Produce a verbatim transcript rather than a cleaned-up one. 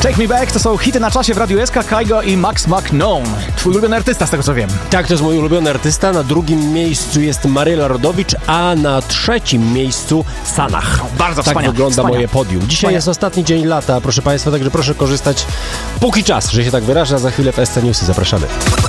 Take Me Back to są hity na czasie w Radiu S K, Kygo i Max McKnown. Twój ulubiony artysta, z tego co wiem. Tak, to jest mój ulubiony artysta. Na drugim miejscu jest Maryla Rodowicz, a na trzecim miejscu Sanach. Bardzo tak wspaniale. wygląda Wspaniale. moje podium. Dzisiaj Wspaniale. jest ostatni dzień lata, proszę Państwa, także proszę korzystać póki czas, że się tak wyraża. Za chwilę w S C Newsy zapraszamy.